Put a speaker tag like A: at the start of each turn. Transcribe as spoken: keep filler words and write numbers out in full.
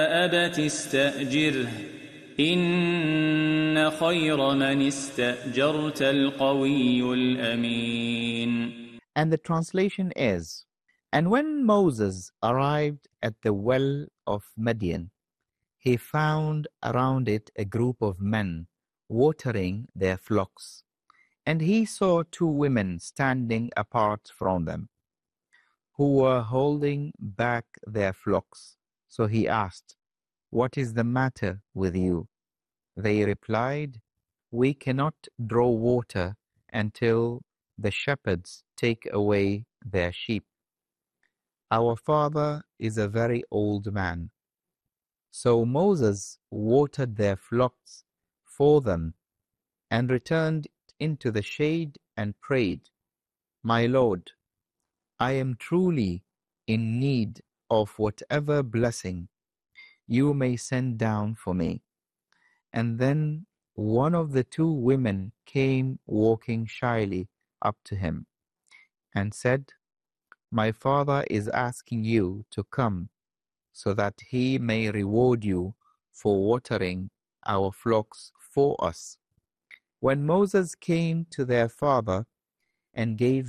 A: أبت استأجره إن خير من استأجرت القوي الأمين.
B: And the translation is, and when Moses arrived at the well of Midian, he found around it a group of men watering their flocks. And he saw two women standing apart from them, who were holding back their flocks. So he asked, "What is the matter with you?" They replied, "We cannot draw water until the shepherds take away their sheep. Our father is a very old man." So Moses watered their flocks for them and returned into the shade and prayed, "My Lord, I am truly in need of whatever blessing you may send down for me." And then one of the two women came walking shyly up to him and said, "My father is asking you to come so that he may reward you for watering our flocks for us." When Moses came to their father and gave